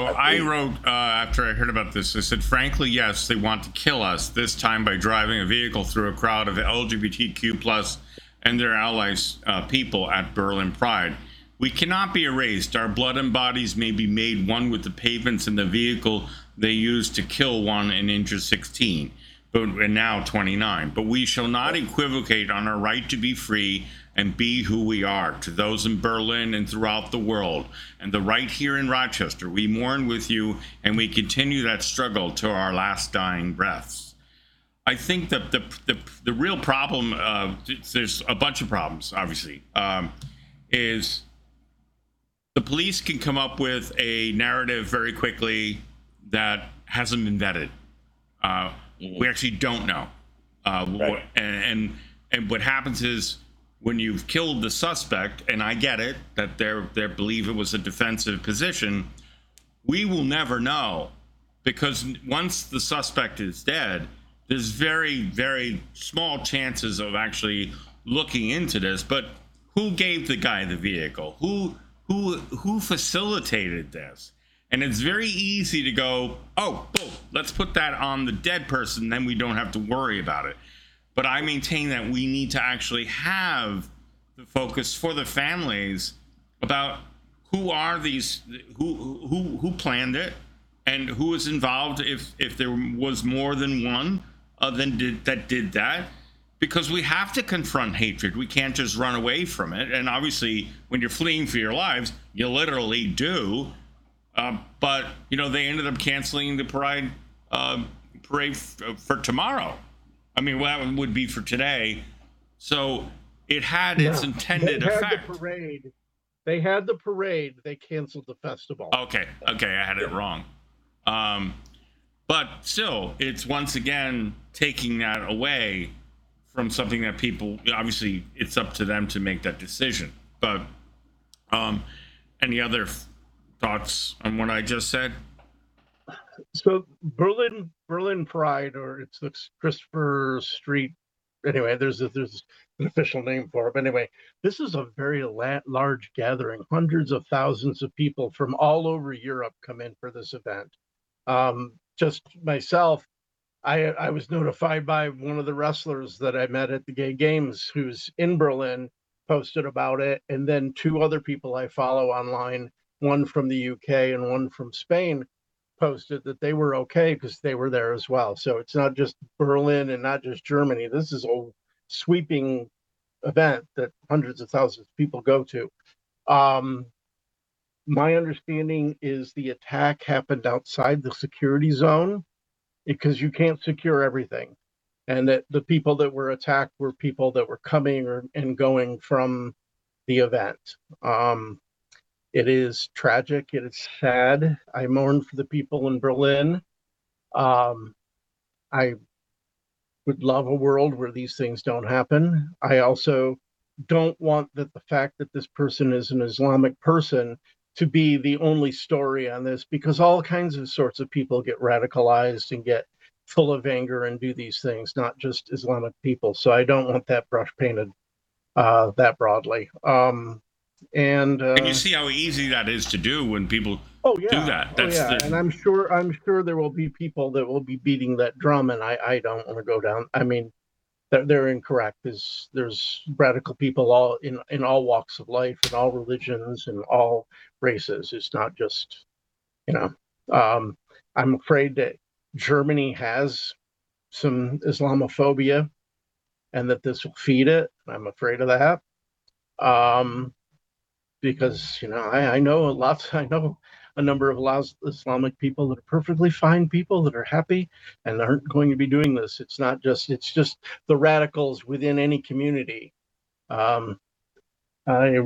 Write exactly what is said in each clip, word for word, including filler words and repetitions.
I wrote uh, after I heard about this, I said, frankly, yes, they want to kill us, this time by driving a vehicle through a crowd of L G B T Q plus and their allies uh, people at Berlin Pride. We cannot be erased. Our blood and bodies may be made one with the pavements and the vehicle they used to kill one and injure sixteen, but and now twenty-nine. But we shall not equivocate on our right to be free and be who we are. To those in Berlin and throughout the world, and the right here in Rochester, we mourn with you, and we continue that struggle to our last dying breaths. I think that the the, the real problem, uh, there's a bunch of problems, obviously, um, is the police can come up with a narrative very quickly that hasn't been vetted. Uh, mm-hmm. We actually don't know. Uh, right. what, and, and and what happens is when you've killed the suspect, and I get it that they they believe it was a defensive position, we will never know, because once the suspect is dead, there's very, very small chances of actually looking into this. But who gave the guy the vehicle? Who who who facilitated this? And it's very easy to go, oh, oh, let's put that on the dead person, then we don't have to worry about it. But I maintain that we need to actually have the focus for the families about who are these, who who who planned it, and who is involved if if there was more than one uh, than did that did that. Because we have to confront hatred. We can't just run away from it. And obviously, when you're fleeing for your lives, you literally do. Uh, but, you know, they ended up canceling the parade, uh, parade f- for tomorrow. I mean, well, that would be for today. So it had its yeah, intended they had effect. The parade. They had the parade. They canceled the festival. Okay. Okay. I had it wrong. Um, but still, it's once again taking that away from something that people, obviously it's up to them to make that decision. But um, any other f- thoughts on what I just said? So Berlin Berlin Pride, or it's the Christopher Street. Anyway, there's a, there's an official name for it. But anyway, this is a very la- large gathering. Hundreds of thousands of people from all over Europe come in for this event. Um, just myself, I, I was notified by one of the wrestlers that I met at the Gay Games who's in Berlin, posted about it. And then two other people I follow online, one from the U K and one from Spain, posted that they were okay because they were there as well. So it's not just Berlin and not just Germany. This is a sweeping event that hundreds of thousands of people go to. Um, my understanding is the attack happened outside the security zone, because you can't secure everything. And that the people that were attacked were people that were coming or, and going from the event. Um, it is tragic. It is sad. I mourn for the people in Berlin. Um, I would love a world where these things don't happen. I also don't want that the fact that this person is an Islamic person to be the only story on this, because all kinds of sorts of people get radicalized and get full of anger and do these things, not just Islamic people. So I don't want that brush painted uh, that broadly. Um, and, uh, and you see how easy that is to do when people oh, yeah. do that. That's oh, yeah. the... And I'm sure I'm sure there will be people that will be beating that drum, and I, I don't want to go down. I mean, they're, they're incorrect. There's there's radical people all in, in all walks of life, in all religions, and all races. It's not just, you know, um, I'm afraid that Germany has some Islamophobia and that this will feed it. I'm afraid of that. Um, because, you know, I, I know lots, I know a number of Islamic people that are perfectly fine people that are happy and aren't going to be doing this. It's not just, it's just the radicals within any community. Um, I,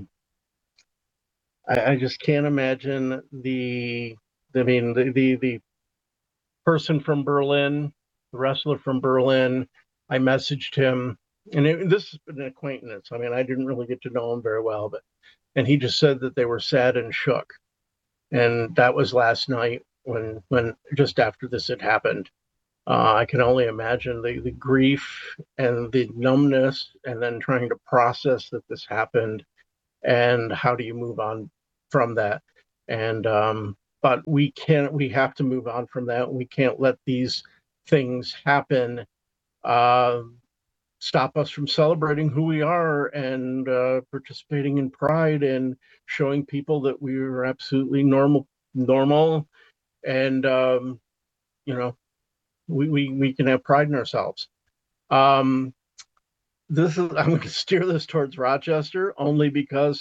I just can't imagine the, I mean, the, the, the person from Berlin, the wrestler from Berlin, I messaged him, and it, this is an acquaintance. I mean, I didn't really get to know him very well, but, and he just said that they were sad and shook. And that was last night when, when just after this had happened. Uh, I can only imagine the, the grief and the numbness, and then trying to process that this happened, and how do you move on from that? And um, but we can't. We have to move on from that. We can't let these things happen. Uh, stop us from celebrating who we are and uh, participating in Pride and showing people that we are absolutely normal, normal, and um, you know, we, we we can have pride in ourselves. Um, this is I'm going to steer this towards Rochester only because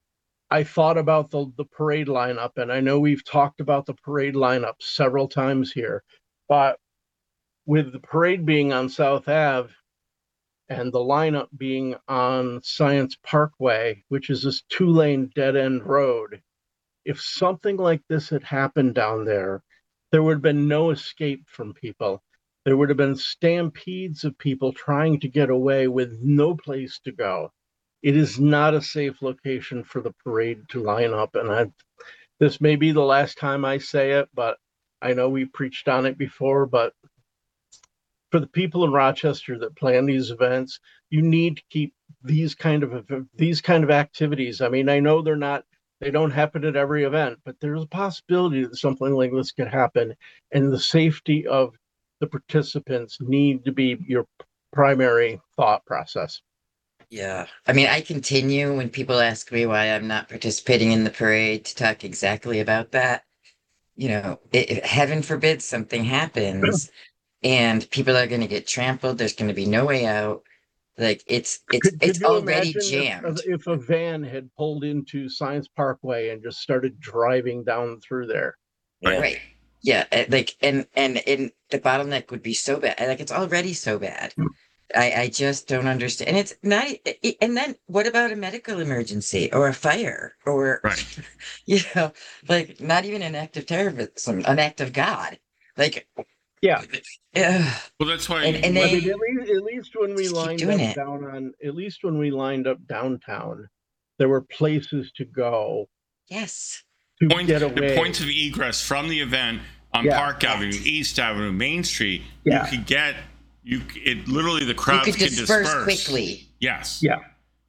I thought about the the parade lineup, and I know we've talked about the parade lineup several times here, but with the parade being on South Ave and the lineup being on Science Parkway, which is this two-lane dead-end road, if something like this had happened down there, there would have been no escape from people. There would have been stampedes of people trying to get away with no place to go. It is not a safe location for the parade to line up. And I, this may be the last time I say it, but I know we preached on it before, but for the people in Rochester that plan these events, you need to keep these kind of these kind of activities. I mean, I know they're not they don't happen at every event, but there's a possibility that something like this could happen, and the safety of the participants need to be your primary thought process. Yeah. I mean, I continue when people ask me why I'm not participating in the parade to talk exactly about that. You know, it, heaven forbid something happens and people are going to get trampled. There's going to be no way out. Like it's it's Could, could it's you already imagine if, jammed. if a van had pulled into Science Parkway and just started driving down through there? Right. Right. Yeah, uh, like and and and the bottleneck would be so bad. Like it's already so bad. I I just don't understand. And it's not. e- And then what about a medical emergency or a fire or Right. you know, like not even an act of terrorism, an act of God. Like Yeah. ugh. Well, that's why. And and I they mean, at least, at least when we just keep lined doing up it. down on, at least when we lined up downtown, there were places to go Yes. to point, get the away. points of egress from the event on Yeah. Park Avenue, East Avenue, Main Street, Yeah. you could get you. It literally the You crowds could could disperse disperse quickly. Yes. Yeah.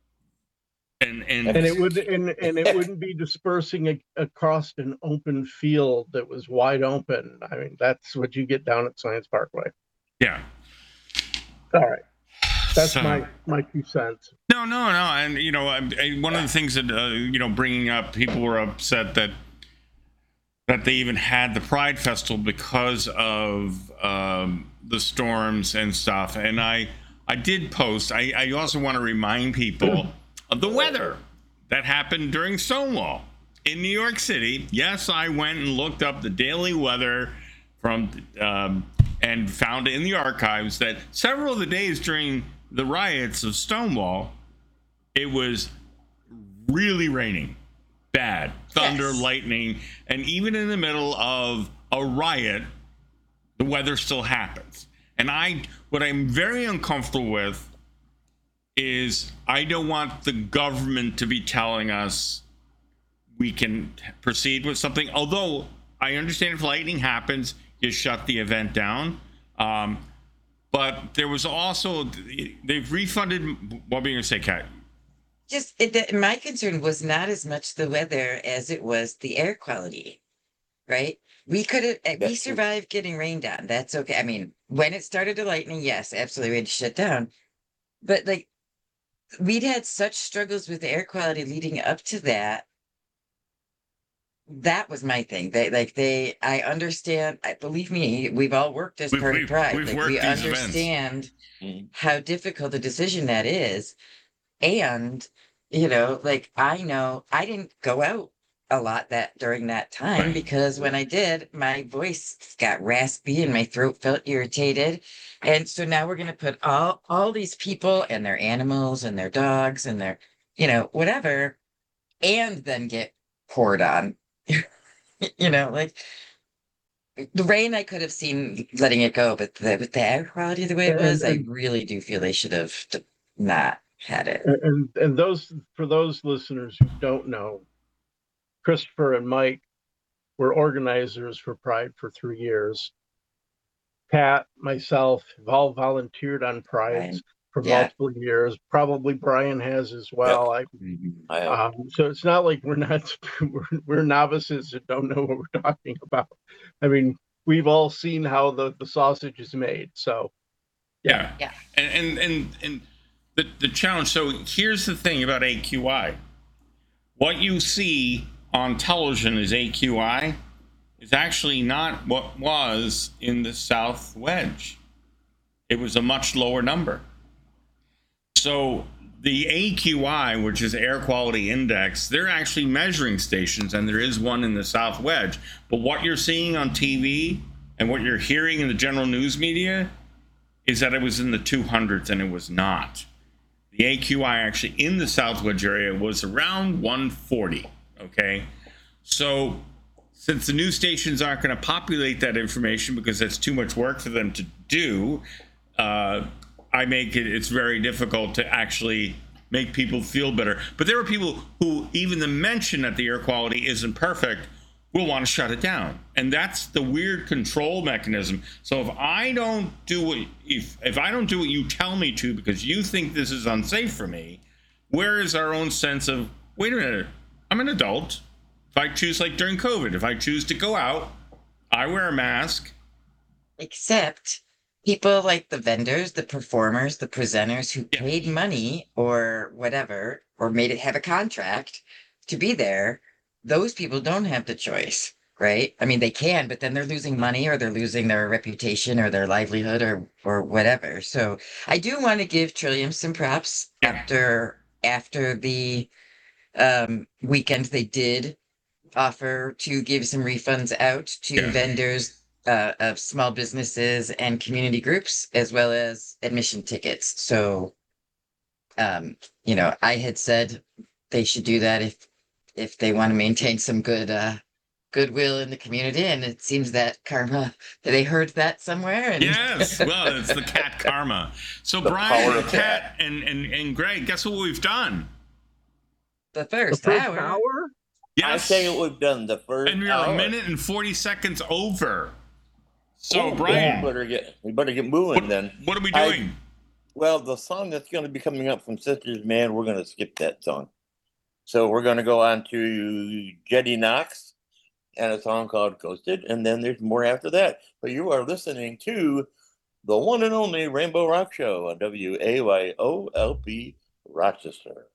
And and, And it would, and, and it wouldn't be dispersing a, across an open field that was wide open. I mean, that's what you get down at Science Parkway. yeah. All right. That's So- my, my two cents. No, no, no. And, you know, I, I, one of the things that, uh, you know, bringing up, people were upset that that they even had the Pride Festival because of um, the storms and stuff. And I, I did post, I, I also want to remind people of the weather that happened during Stonewall in New York City. Yes, I went and looked up the daily weather from um, and found in the archives that several of the days during the riots of Stonewall, it was really raining, bad, thunder, Yes. lightning, and even in the middle of a riot, the weather still happens. And I, what I'm very uncomfortable with is I don't want the government to be telling us we can proceed with something. Although I understand if lightning happens, you shut the event down. Um, but there was also, they've refunded, what were you going to say, Kat? Just it, the, my concern was not as much the weather as it was the air quality, right? We could have, we That's- survived getting rained on. That's okay. I mean, when it started to lightning, yes, absolutely, we had to shut down. But like, we'd had such struggles with the air quality leading up to that. That was my thing. They like they. I understand. I believe me. We've all worked as We've- part we've- of Pride. we've Like, worked we these events. understand Mhm. how difficult a decision that is. And, you know, like I know I didn't go out a lot that during that time Right. because when I did, my voice got raspy and my throat felt irritated. And so now we're gonna put all all these people and their animals and their dogs and their, you know, whatever, and then get poured on. You know, like the rain I could have seen letting it go, but the, with the air quality the way it And- was, I and- really do feel they should have d- not had it. And, and those, for those listeners who don't know, Christopher and Mike were organizers for Pride for three years. Pat, myself have all volunteered on Prides. Right. for Yeah. multiple years. Probably Brian has as well. I, I have. um, so it's not like we're not we're, we're novices that don't know what we're talking about. I mean, we've all seen how the, the sausage is made. So Yeah. Yeah. And and and, and the, the challenge, so here's the thing about A Q I. What you see on television as A Q I is actually not what was in the South Wedge. It was a much lower number. So the A Q I, which is Air Quality Index, they're actually measuring stations, and there is one in the South Wedge. But what you're seeing on T V and what you're hearing in the general news media is that it was in the two hundreds, and it was not. The A Q I actually in the South Wedge area was around one forty, okay? So since the news stations aren't going to populate that information because that's too much work for them to do, uh, I make it, it's very difficult to actually make people feel better. But there are people who, even the mention that the air quality isn't perfect, will want to shut it down. And that's the weird control mechanism. So if I don't do what, if, if I don't do what you tell me to because you think this is unsafe for me, where is our own sense of, wait a minute, I'm an adult. If I choose, like during COVID, if I choose to go out, I wear a mask. Except people like the vendors, the performers, the presenters who Yeah. paid money or whatever, or made it have a contract to be there, those people don't have the choice, right? I mean, they can, but then they're losing money or they're losing their reputation or their livelihood or or whatever. So I do want to give Trillium some props Yeah. after after the um weekend they did offer to give some refunds out to Yeah. vendors uh, of small businesses and community groups, as well as admission tickets. So, um, you know, I had said they should do that if if they want to maintain some good uh, goodwill in the community, and it seems that karma they heard that somewhere. And Yes, well, it's the cat karma. So The Brian, power of Cat, and, and, and Greg, guess what we've done? the the first, first hour. hour. I Yes. say what we've done the first And we hour. are a minute and forty seconds over. So, Oh, Brian, we better get we better get moving what, then. what are we I- doing? Well, the song that's going to be coming up from Sisters Man, we're going to skip that song. So we're going to go on to Jetty Knox and a song called Ghosted, and then there's more after that. But you are listening to the one and only Rainbow Rock Show on W A Y O L P Rochester.